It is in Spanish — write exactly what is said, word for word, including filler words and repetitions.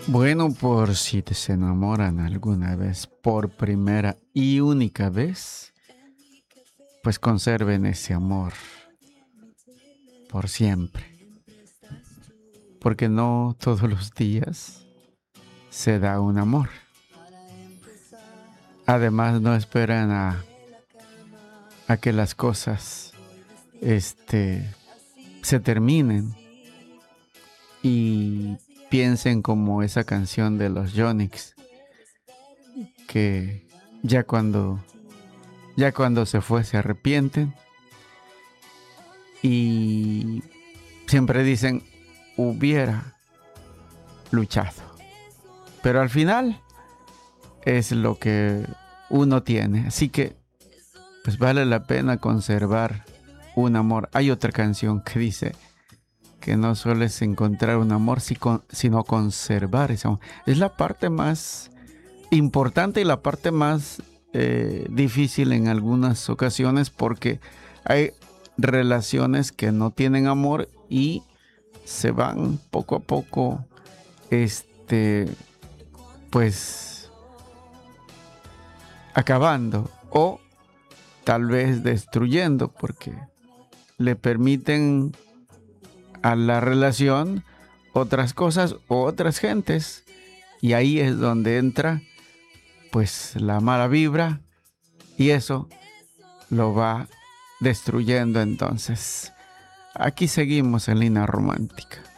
Bueno, por si te se enamoran alguna vez por primera y única vez, pues conserven ese amor por siempre, porque no todos los días se da un amor. Además, no esperan a, a que las cosas este, se terminen y piensen como esa canción de los Yonix, que ya cuando, ya cuando se fue se arrepienten y siempre dicen hubiera luchado. Pero al final es lo que uno tiene. Así que pues vale la pena conservar un amor. Hay otra canción que dice que no solo es encontrar un amor, sino conservar ese amor. Es la parte más importante y la parte más eh, difícil en algunas ocasiones, porque hay relaciones que no tienen amor y se van poco a poco, este, pues, acabando o tal vez destruyendo, porque le permiten a la relación otras cosas o otras gentes, y ahí es donde entra pues la mala vibra y eso lo va destruyendo. Entonces aquí seguimos en Línea Romántica.